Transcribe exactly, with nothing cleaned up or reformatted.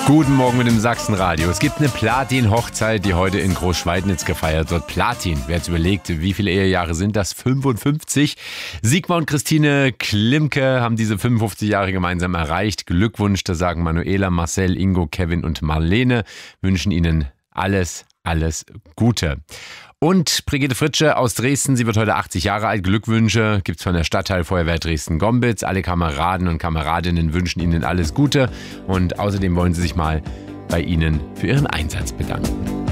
Guten Morgen mit dem Sachsenradio. Es gibt eine Platin-Hochzeit, die heute in Großschweidnitz gefeiert wird. Platin. Wer jetzt überlegt, wie viele Ehejahre sind das? fünfundfünfzig. Sigmar und Christine Klimke haben diese fünfundfünfzig Jahre gemeinsam erreicht. Glückwunsch, da sagen Manuela, Marcel, Ingo, Kevin und Marlene. Wünschen Ihnen alles, alles Gute. Und Brigitte Fritsche aus Dresden, sie wird heute achtzig Jahre alt. Glückwünsche gibt's von der Stadtteilfeuerwehr Dresden-Gombitz. Alle Kameraden und Kameradinnen wünschen Ihnen alles Gute. Und außerdem wollen sie sich mal bei Ihnen für Ihren Einsatz bedanken.